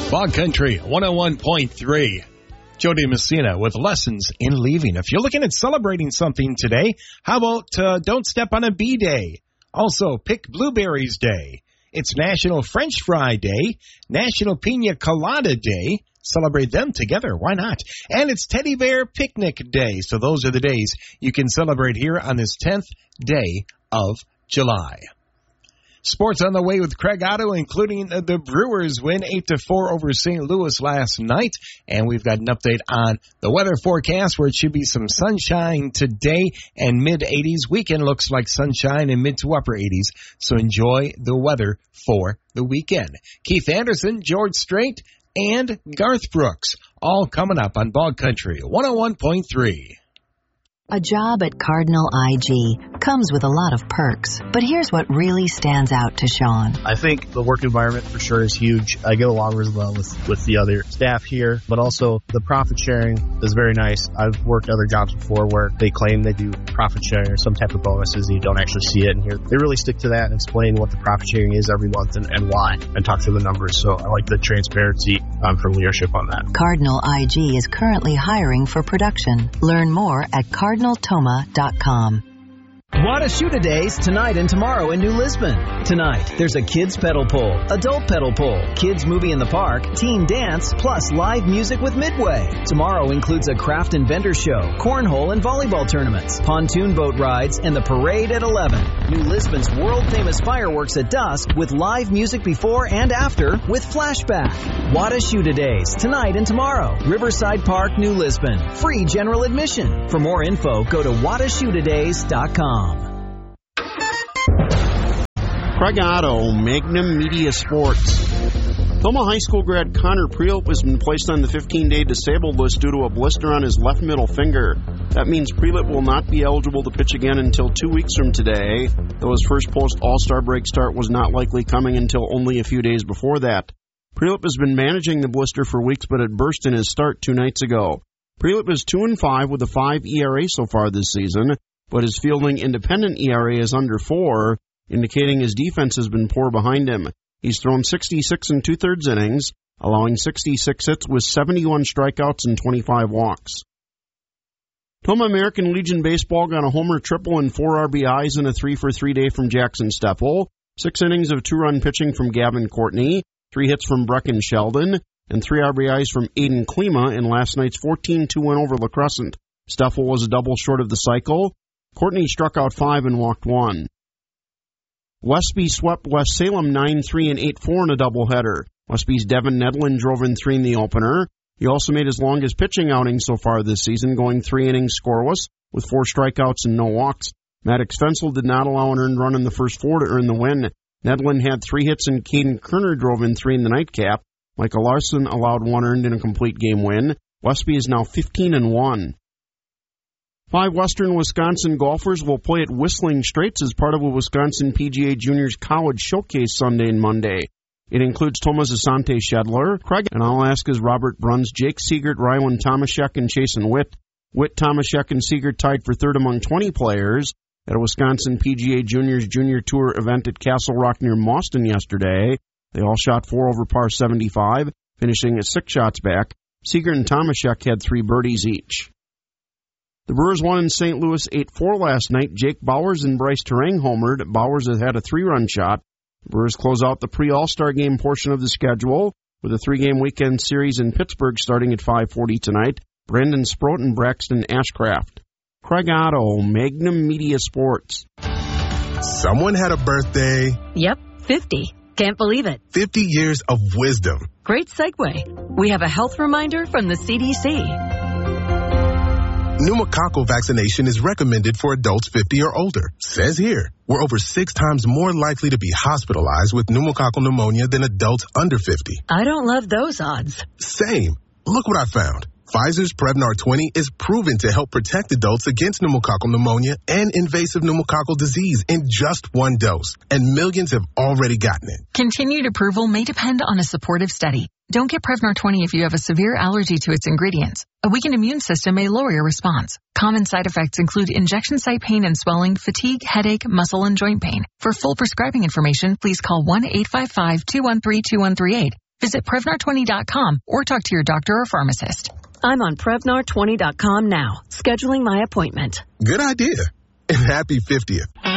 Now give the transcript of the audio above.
Bog Country 101.3. Jody Messina with Lessons in Leaving. If you're looking at celebrating something today, how about Don't Step on a Bee Day? Also, Pick Blueberries Day. It's National French Fry Day, National Pina Colada Day. Celebrate them together. Why not? And it's Teddy Bear Picnic Day. So those are the days you can celebrate here on this 10th day of July. Sports on the way with Craig Otto, including the Brewers win 8-4 over St. Louis last night. And we've got an update on the weather forecast where it should be some sunshine today and mid-80s. Weekend looks like sunshine and mid to upper 80s. So enjoy the weather for the weekend. Keith Anderson, George Strait, and Garth Brooks, all coming up on Bog Country 101.3. A job at Cardinal IG comes with a lot of perks, but here's what really stands out to Sean. I think the work environment for sure is huge. I get along really well with the other staff here, but also the profit sharing is very nice. I've worked other jobs before where they claim they do profit sharing or some type of bonuses and you don't actually see it. And here they really stick to that and explain what the profit sharing is every month and why, and talk through the numbers. So I like the transparency from leadership on that. Cardinal IG is currently hiring for production. Learn more at cardinaltoma.com. Wada-Shoota-Days tonight and tomorrow in New Lisbon. Tonight, there's a kids pedal pull, adult pedal pull, kids movie in the park, teen dance, plus live music with Midway. Tomorrow includes a craft and vendor show, cornhole and volleyball tournaments, pontoon boat rides, and the parade at 11. New Lisbon's world-famous fireworks at dusk with live music before and after with Flashback. Wada-Shoota-Days tonight and tomorrow. Riverside Park, New Lisbon. Free general admission. For more info, go to wadashootadays.com. Craig Otto, Magnum Media Sports. Toma High School grad Connor Prielp has been placed on the 15-day disabled list due to a blister on his left middle finger. That means Prielp will not be eligible to pitch again until 2 weeks from today, though his first post-All-Star break start was not likely coming until only a few days before that. Prielp has been managing the blister for weeks, but it burst in his start 2 nights ago. Prielp is 2-5 with a 5 ERA so far this season, but his fielding independent ERA is under 4, indicating his defense has been poor behind him. He's thrown 66 2/3 innings, allowing 66 hits with 71 strikeouts and 25 walks. Toma American Legion Baseball got a homer, triple, and 4 RBIs in a 3-for-3 day from Jackson Steffel, 6 innings of 2-run pitching from Gavin Courtney, 3 hits from Brecken Sheldon, and 3 RBIs from Aiden Klima in last night's 14-2 win over La Crescent. Steffel was a double short of the cycle. Courtney struck out 5 and walked 1. Westby swept West Salem 9-3 and 8-4 in a doubleheader. Westby's Devin Nedlin drove in 3 in the opener. He also made his longest pitching outing so far this season, going 3 innings scoreless with 4 strikeouts and no walks. Maddox Fensel did not allow an earned run in the first 4 to earn the win. Nedlin had 3 hits and Caden Kerner drove in 3 in the nightcap. Michael Larson allowed 1 earned in a complete game win. Westby is now 15-1. 5 Western Wisconsin golfers will play at Whistling Straits as part of a Wisconsin PGA Juniors College Showcase Sunday and Monday. It includes Tomas Asante Shedler, Craig, and I'll ask is Robert Bruns, Jake Siegert, Rywan Tomaszek, and Chasen Witt. Witt, Tomaszek, and Siegert tied for 3rd among 20 players at a Wisconsin PGA Juniors Junior Tour event at Castle Rock near Mauston yesterday. They all shot 4 over par 75, finishing at 6 shots back. Siegert and Tomaszek had 3 birdies each. The Brewers won in St. Louis 8-4 last night. Jake Bowers and Bryce Terang homered. Bowers has had a 3-run shot. The Brewers close out the pre-All-Star game portion of the schedule with a 3-game weekend series in Pittsburgh starting at 5:40 tonight. Brandon Sproat and Braxton Ashcraft. Craig Otto, Magnum Media Sports. Someone had a birthday. Yep, 50. Can't believe it. 50 years of wisdom. Great segue. We have a health reminder from the CDC. Pneumococcal vaccination is recommended for adults 50 or older. Says here, we're over 6 times more likely to be hospitalized with pneumococcal pneumonia than adults under 50. I don't love those odds. Same. Look what I found. Pfizer's Prevnar 20 is proven to help protect adults against pneumococcal pneumonia and invasive pneumococcal disease in just 1 dose. And millions have already gotten it. Continued approval may depend on a supportive study. Don't get Prevnar 20 if you have a severe allergy to its ingredients. A weakened immune system may lower your response. Common side effects include injection site pain and swelling, fatigue, headache, muscle, and joint pain. For full prescribing information, please call 1-855-213-2138. Visit Prevnar20.com or talk to your doctor or pharmacist. I'm on Prevnar20.com now, scheduling my appointment. Good idea. And happy 50th.